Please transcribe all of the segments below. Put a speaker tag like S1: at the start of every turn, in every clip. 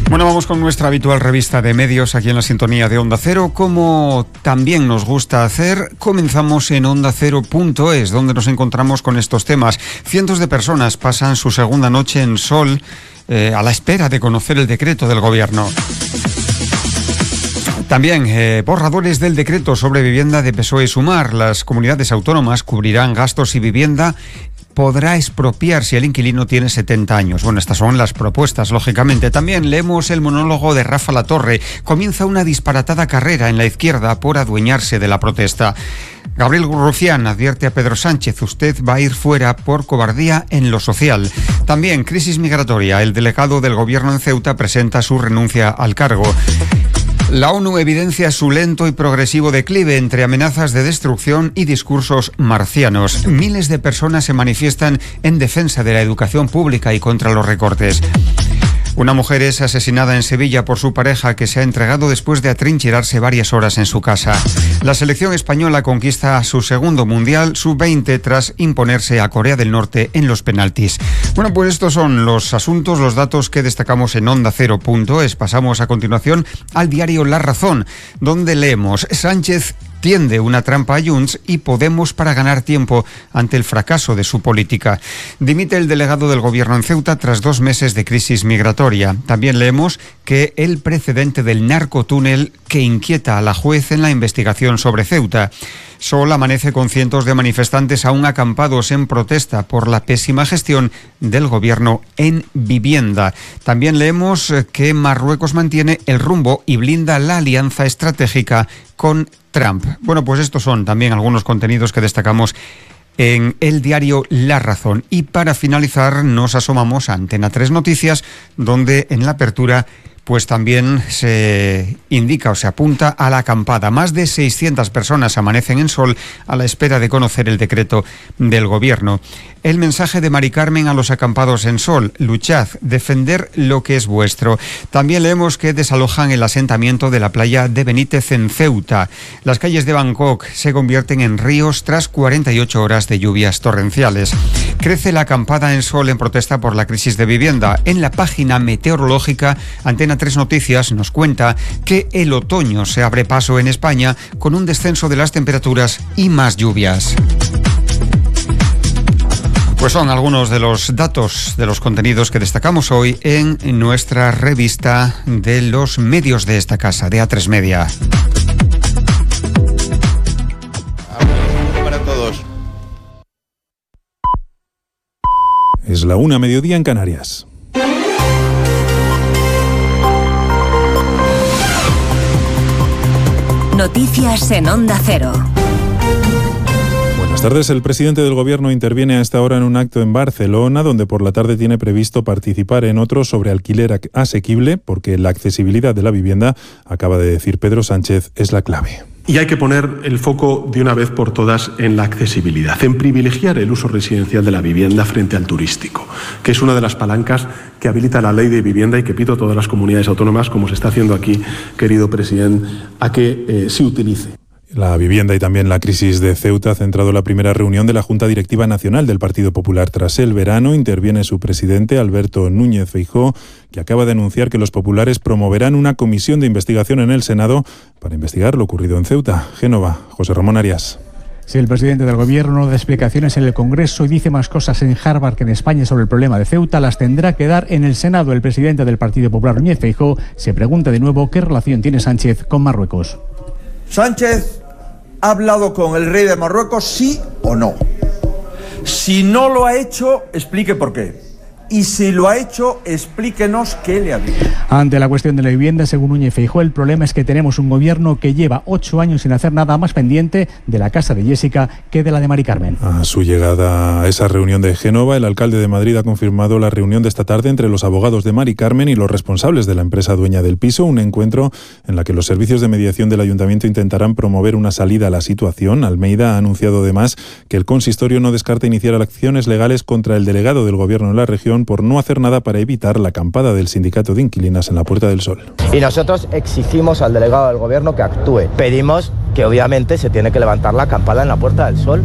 S1: Bueno, vamos con nuestra habitual revista de medios aquí en la sintonía de Onda Cero. Como también nos gusta hacer, comenzamos en ondacero.es, donde nos encontramos con estos temas. Cientos de personas pasan su segunda noche en Sol a la espera de conocer el decreto del Gobierno. También borradores del decreto sobre vivienda de PSOE Sumar. Las comunidades autónomas cubrirán gastos y vivienda. Podrá expropiar si el inquilino tiene 70 años. Bueno, estas son las propuestas, lógicamente. También leemos el monólogo de Rafa Latorre. Comienza una disparatada carrera en la izquierda por adueñarse de la protesta. Gabriel Rufián advierte a Pedro Sánchez: usted va a ir fuera por cobardía en lo social. También crisis migratoria. El delegado del Gobierno en Ceuta presenta su renuncia al cargo. La ONU evidencia su lento y progresivo declive entre amenazas de destrucción y discursos marcianos. Miles de personas se manifiestan en defensa de la educación pública y contra los recortes. Una mujer es asesinada en Sevilla por su pareja, que se ha entregado después de atrincherarse varias horas en su casa. La selección española conquista su segundo Mundial Sub-20 tras imponerse a Corea del Norte en los penaltis. Bueno, pues estos son los asuntos, los datos que destacamos en ondacero.es. Pasamos a continuación al diario La Razón, donde leemos: Sánchez tiende una trampa a Junts y Podemos para ganar tiempo ante el fracaso de su política. Dimite el delegado del Gobierno en Ceuta tras 2 meses de crisis migratoria. También leemos que el precedente del narcotúnel que inquieta a la juez en la investigación sobre Ceuta. Sol amanece con cientos de manifestantes aún acampados en protesta por la pésima gestión del Gobierno en vivienda. También leemos que Marruecos mantiene el rumbo y blinda la alianza estratégica con Trump. Bueno, pues estos son también algunos contenidos que destacamos en el diario La Razón. Y para finalizar, nos asomamos a Antena 3 Noticias, donde en la apertura pues también se indica o se apunta a la acampada. Más de 600 personas amanecen en Sol a la espera de conocer el decreto del Gobierno. El mensaje de Mari Carmen a los acampados en Sol: luchad, defender lo que es vuestro. También leemos que desalojan el asentamiento de la playa de Benítez en Ceuta. Las calles de Bangkok se convierten en ríos tras 48 horas de lluvias torrenciales. Crece la acampada en Sol en protesta por la crisis de vivienda. En la página meteorológica, Antena 3 Noticias nos cuenta que el otoño se abre paso en España con un descenso de las temperaturas y más lluvias. Pues son algunos de los datos, de los contenidos que destacamos hoy en nuestra revista de los medios de esta casa, de A3 Media.
S2: Para todos.
S3: Es la 1:00 mediodía en Canarias.
S4: Noticias en Onda Cero.
S3: Buenas tardes. El presidente del Gobierno interviene a esta hora en un acto en Barcelona, donde por la tarde tiene previsto participar en otro sobre alquiler asequible, porque la accesibilidad de la vivienda, acaba de decir Pedro Sánchez, es la clave.
S5: Y hay que poner el foco de una vez por todas en la accesibilidad, en privilegiar el uso residencial de la vivienda frente al turístico, que es una de las palancas que habilita la ley de vivienda y que pido a todas las comunidades autónomas, como se está haciendo aquí, querido presidente, a que se utilice.
S3: La vivienda y también la crisis de Ceuta ha centrado la primera reunión de la Junta Directiva Nacional del Partido Popular. Tras el verano, interviene su presidente, Alberto Núñez Feijóo, que acaba de anunciar que los populares promoverán una comisión de investigación en el Senado para investigar lo ocurrido en Ceuta. Génova, José Ramón Arias.
S6: Si el presidente del Gobierno da explicaciones en el Congreso y dice más cosas en Harvard que en España sobre el problema de Ceuta, las tendrá que dar en el Senado. El presidente del Partido Popular, Núñez Feijóo, se pregunta de nuevo qué relación tiene Sánchez con Marruecos.
S7: Sánchez ha hablado con el rey de Marruecos, ¿sí o no? Si no lo ha hecho, explique por qué. Y si lo ha hecho, explíquenos qué le ha dicho.
S6: Ante la cuestión de la vivienda, según Núñez Feijóo, el problema es que tenemos un gobierno que lleva 8 años sin hacer nada, más pendiente de la casa de Jessica que de la de Mari Carmen.
S3: A su llegada a esa reunión de Génova, el alcalde de Madrid ha confirmado la reunión de esta tarde entre los abogados de Mari Carmen y los responsables de la empresa dueña del piso, un encuentro en la que los servicios de mediación del ayuntamiento intentarán promover una salida a la situación. Almeida ha anunciado además que el consistorio no descarta iniciar acciones legales contra el delegado del gobierno en la región por no hacer nada para evitar la acampada del sindicato de inquilinas en la Puerta del Sol.
S8: Y nosotros exigimos al delegado del gobierno que actúe. Pedimos que obviamente se tiene que levantar la acampada en la Puerta del Sol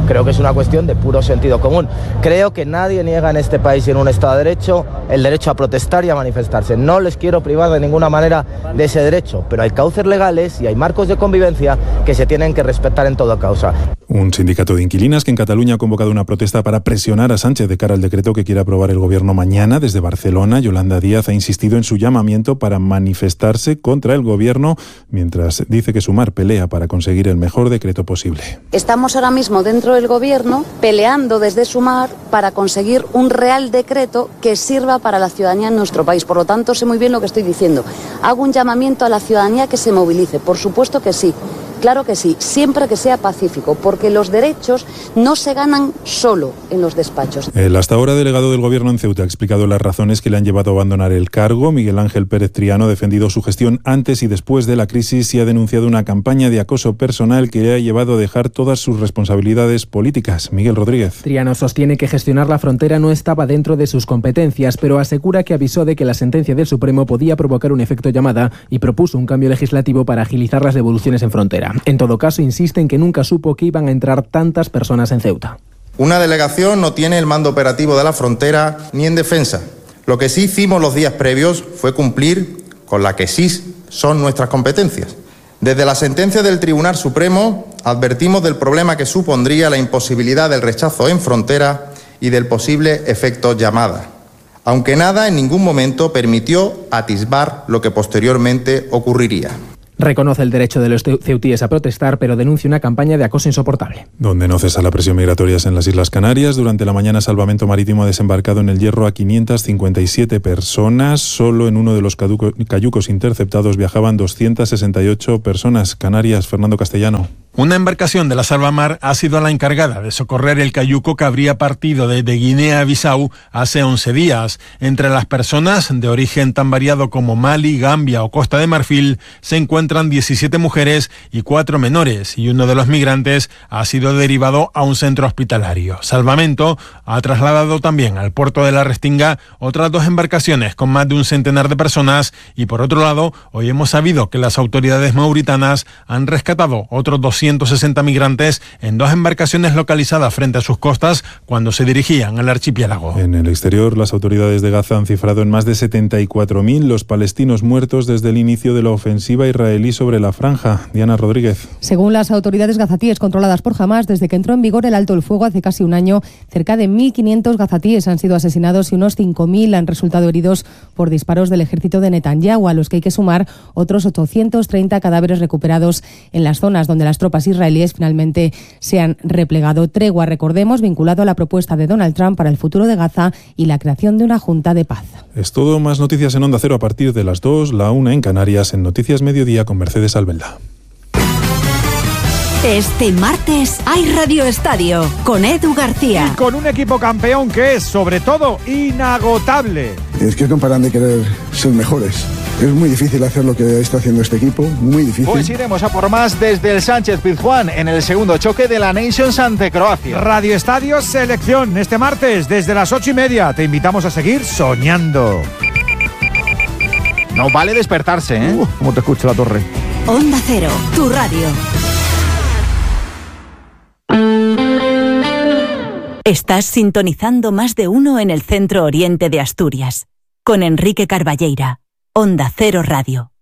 S8: Creo que es una cuestión de puro sentido común. Creo que nadie niega en este país y en un Estado de Derecho el derecho a protestar y a manifestarse. No les quiero privar de ninguna manera de ese derecho, pero hay cauces legales y hay marcos de convivencia que se tienen que respetar en toda causa.
S3: Un sindicato de inquilinas que en Cataluña ha convocado una protesta para presionar a Sánchez de cara al decreto que quiere aprobar el gobierno mañana. Desde Barcelona, Yolanda Díaz ha insistido en su llamamiento para manifestarse contra el gobierno, mientras dice que Sumar pelea para conseguir el mejor decreto posible.
S2: Estamos ahora mismo dentro del gobierno peleando desde Sumar para conseguir un real decreto que sirva para la ciudadanía en nuestro país. Por lo tanto, sé muy bien lo que estoy diciendo. Hago un llamamiento a la ciudadanía que se movilice. Por supuesto que sí. Claro que sí, siempre que sea pacífico, porque los derechos no se ganan solo en los despachos.
S3: El hasta ahora delegado del Gobierno en Ceuta ha explicado las razones que le han llevado a abandonar el cargo. Miguel Ángel Pérez Triano ha defendido su gestión antes y después de la crisis y ha denunciado una campaña de acoso personal que le ha llevado a dejar todas sus responsabilidades políticas. Miguel Rodríguez.
S9: Triano sostiene que gestionar la frontera no estaba dentro de sus competencias, pero asegura que avisó de que la sentencia del Supremo podía provocar un efecto llamada y propuso un cambio legislativo para agilizar las devoluciones en frontera. En todo caso, insiste en que nunca supo que iban a entrar tantas personas en Ceuta.
S10: Una delegación no tiene el mando operativo de la frontera ni en defensa. Lo que sí hicimos los días previos fue cumplir con la que sí son nuestras competencias. Desde la sentencia del Tribunal Supremo advertimos del problema que supondría la imposibilidad del rechazo en frontera y del posible efecto llamada, aunque nada en ningún momento permitió atisbar lo que posteriormente ocurriría.
S9: Reconoce el derecho de los ceutíes a protestar, pero denuncia una campaña de acoso insoportable.
S3: Donde no cesa la presión migratoria es en las Islas Canarias. Durante la mañana, Salvamento Marítimo ha desembarcado en el Hierro a 557 personas. Solo en uno de los cayucos interceptados viajaban 268 personas. Canarias, Fernando Castellano.
S11: Una embarcación de la Salvamar ha sido la encargada de socorrer el cayuco que habría partido desde Guinea-Bissau hace 11 días. Entre las personas de origen tan variado como Mali, Gambia o Costa de Marfil se encuentran 17 mujeres y 4 menores, y uno de los migrantes ha sido derivado a un centro hospitalario. Salvamento ha trasladado también al puerto de la Restinga otras 2 embarcaciones con más de un centenar de personas, y por otro lado, hoy hemos sabido que las autoridades mauritanas han rescatado otros 260 migrantes en 2 embarcaciones localizadas frente a sus costas cuando se dirigían al archipiélago.
S3: En el exterior, las autoridades de Gaza han cifrado en más de 74.000 los palestinos muertos desde el inicio de la ofensiva israelí sobre la franja. Diana Rodríguez.
S12: Según las autoridades gazatíes controladas por Hamás, desde que entró en vigor el alto el fuego hace casi un año, cerca de 1.500 gazatíes han sido asesinados y unos 5.000 han resultado heridos por disparos del ejército de Netanyahu, a los que hay que sumar otros 830 cadáveres recuperados en las zonas donde las tropas israelíes finalmente se han replegado. Tregua, recordemos, vinculado a la propuesta de Donald Trump para el futuro de Gaza y la creación de una junta de paz.
S3: Es todo. Más noticias en Onda Cero a partir de las 2, la 1 en Canarias, en Noticias Mediodía con Mercedes Albelda.
S4: Este martes hay Radio Estadio con Edu García.
S13: Y con un equipo campeón que es, sobre todo, inagotable.
S14: Es que no paran de querer ser mejores. Es muy difícil hacer lo que está haciendo este equipo, muy difícil.
S13: Pues iremos a por más desde el Sánchez-Pizjuán en el segundo choque de la Nations ante Croacia. Radio Estadio Selección, este martes desde las 8:30. Te invitamos a seguir soñando. No vale despertarse, ¿eh? ¿Cómo te escucha la torre?
S4: Onda Cero, tu radio. Estás sintonizando Más de Uno en el centro oriente de Asturias. Con Enrique Carballeira. Onda Cero Radio.